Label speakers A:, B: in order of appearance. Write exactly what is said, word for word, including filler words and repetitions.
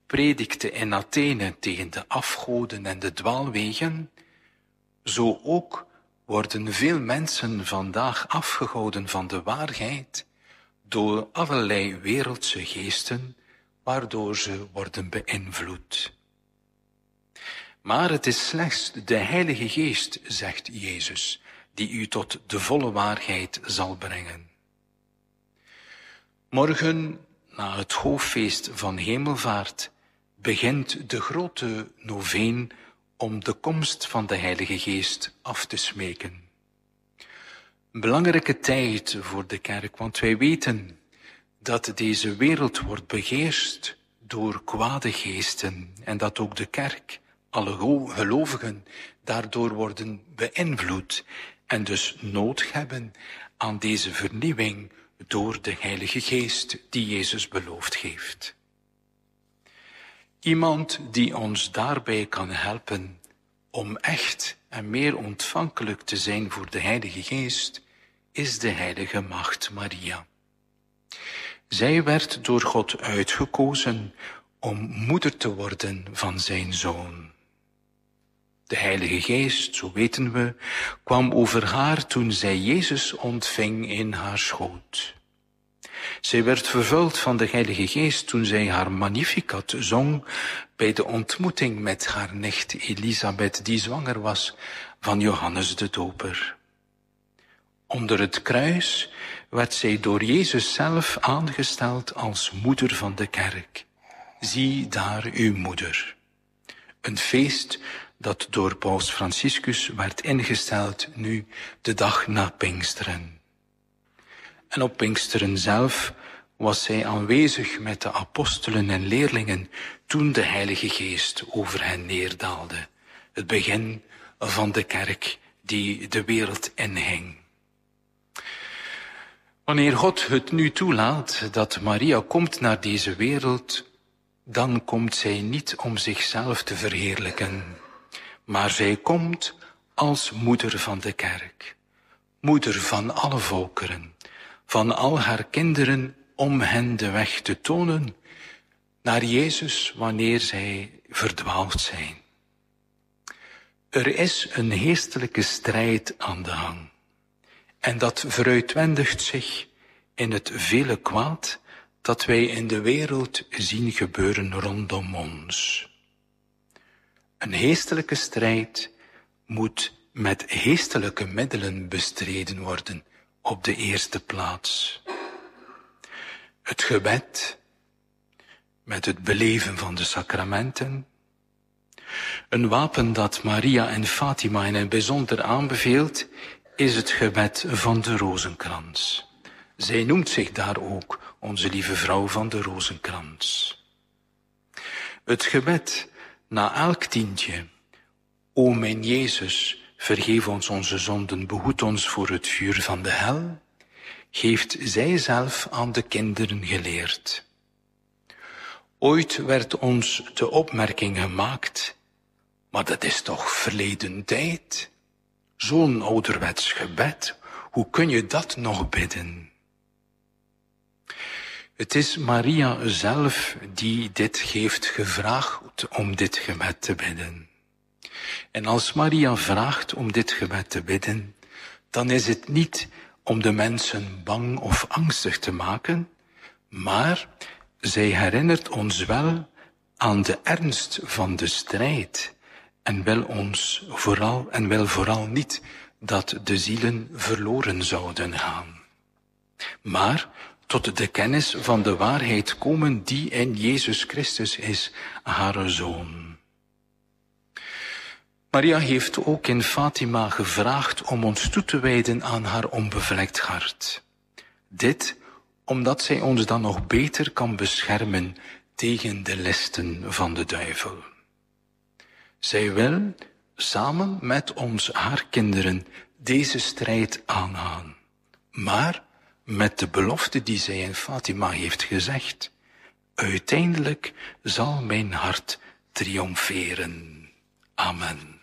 A: predikte in Athene tegen de afgoden en de dwaalwegen, zo ook worden veel mensen vandaag afgehouden van de waarheid door allerlei wereldse geesten, waardoor ze worden beïnvloed. Maar het is slechts de Heilige Geest, zegt Jezus, die u tot de volle waarheid zal brengen. Morgen, na het hoofdfeest van Hemelvaart, begint de grote noveen om de komst van de Heilige Geest af te smeken. Een belangrijke tijd voor de kerk, want wij weten dat deze wereld wordt beheerst door kwade geesten en dat ook de kerk, alle gelovigen, daardoor worden beïnvloed en dus nood hebben aan deze vernieuwing door de Heilige Geest die Jezus beloofd heeft. Iemand die ons daarbij kan helpen om echt en meer ontvankelijk te zijn voor de Heilige Geest, is de heilige maagd Maria. Zij werd door God uitgekozen om moeder te worden van zijn zoon. De Heilige Geest, zo weten we, kwam over haar toen zij Jezus ontving in haar schoot. Zij werd vervuld van de Heilige Geest toen zij haar Magnificat zong bij de ontmoeting met haar nicht Elisabeth, die zwanger was van Johannes de Doper. Onder het kruis werd zij door Jezus zelf aangesteld als moeder van de kerk. Zie daar uw moeder. Een feest dat door Paus Franciscus werd ingesteld nu de dag na Pinksteren. En op Pinksteren zelf was zij aanwezig met de apostelen en leerlingen toen de Heilige Geest over hen neerdaalde. Het begin van de kerk die de wereld inging. Wanneer God het nu toelaat dat Maria komt naar deze wereld, dan komt zij niet om zichzelf te verheerlijken, maar zij komt als moeder van de kerk, moeder van alle volkeren, van al haar kinderen, om hen de weg te tonen naar Jezus wanneer zij verdwaald zijn. Er is een geestelijke strijd aan de gang. En dat veruitwendigt zich in het vele kwaad dat wij in de wereld zien gebeuren rondom ons. Een geestelijke strijd moet met geestelijke middelen bestreden worden op de eerste plaats. Het gebed met het beleven van de sacramenten. Een wapen dat Maria en Fatima in het bijzonder aanbeveelt, is het gebed van de rozenkrans. Zij noemt zich daar ook onze lieve vrouw van de rozenkrans. Het gebed na elk tientje. O mijn Jezus, vergeef ons onze zonden, behoed ons voor het vuur van de hel, heeft zij zelf aan de kinderen geleerd. Ooit werd ons de opmerking gemaakt, maar dat is toch verleden tijd? Zo'n ouderwets gebed, hoe kun je dat nog bidden? Het is Maria zelf die dit heeft gevraagd om dit gebed te bidden. En als Maria vraagt om dit gebed te bidden, dan is het niet om de mensen bang of angstig te maken, maar zij herinnert ons wel aan de ernst van de strijd en wil ons vooral en wil vooral niet dat de zielen verloren zouden gaan, maar tot de kennis van de waarheid komen die in Jezus Christus is, haar Zoon. Maria heeft ook in Fatima gevraagd om ons toe te wijden aan haar onbevlekt hart. Dit omdat zij ons dan nog beter kan beschermen tegen de listen van de duivel. Zij wil samen met ons, haar kinderen, deze strijd aangaan. Maar met de belofte die zij in Fatima heeft gezegd, uiteindelijk zal mijn hart triomferen. Amen.